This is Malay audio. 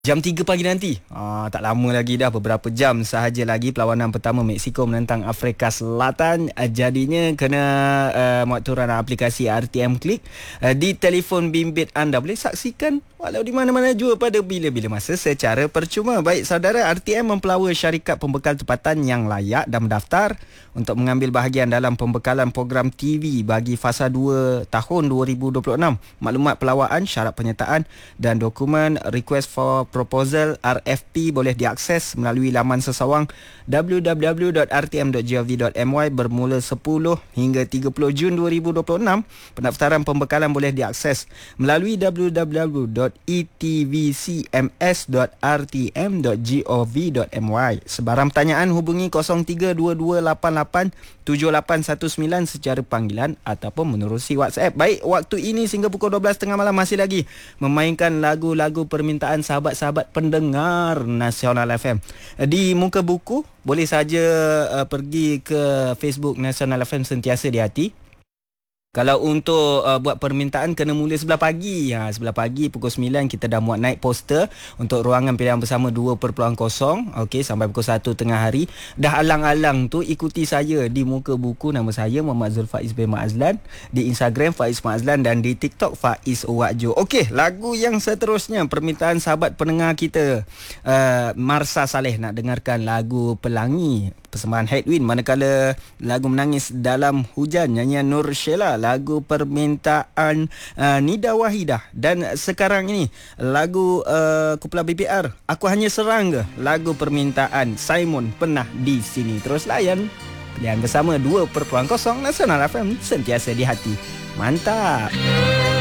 Jam 3 pagi nanti. Tak lama lagi dah, beberapa jam sahaja lagi perlawanan pertama Mexico menentang Afrika Selatan. Jadinya kena muat turun aplikasi RTM Klik di telefon bimbit anda. Boleh saksikan walau di mana-mana jua pada bila-bila masa secara percuma. Baik saudara, RTM mempelawa syarikat pembekal tempatan yang layak dan mendaftar untuk mengambil bahagian dalam pembekalan program TV bagi fasa 2 tahun 2026. Maklumat pelawaan, syarat penyertaan dan dokumen request for proposal RFP boleh diakses melalui laman sesawang www.rtm.gov.my bermula 10 hingga 30 Jun 2026. Pendaftaran pembekalan boleh diakses melalui www.etvcms.rtm.gov.my. Sebarang pertanyaan hubungi 0322887819 secara panggilan ataupun menerusi WhatsApp. Baik, waktu ini sehingga pukul 12.30 malam masih lagi memainkan lagu-lagu permintaan sahabat-sahabat pendengar Nasional FM. Di muka buku boleh saja pergi ke Facebook Nasional FM Sentiasa di Hati. Kalau untuk buat permintaan kena mula sebelah pagi. Sebelah pagi pukul 9 kita dah muat naik poster untuk ruangan pilihan bersama 2.0. Okey, sampai pukul 1 tengah hari. Dah alang-alang tu ikuti saya di muka buku. Nama saya Muhammad Zulfaiz bin Ma'azlan. Di Instagram Faiz Ma'azlan dan di TikTok Faiz Wakjo. Okey, lagu yang seterusnya permintaan sahabat pendengar kita. Marsa Saleh nak dengarkan lagu Pelangi, persembahan Headwind, manakala lagu Menangis Dalam Hujan nyanyian Nur Sheila, lagu permintaan Nida Wahidah. Dan sekarang ini lagu kumpulan BPR, Aku Hanya Serang Ke, lagu permintaan Simon Pernah di Sini. Terus layan pilihan bersama 2.0 Nasional FM Sentiasa di Hati. Mantap.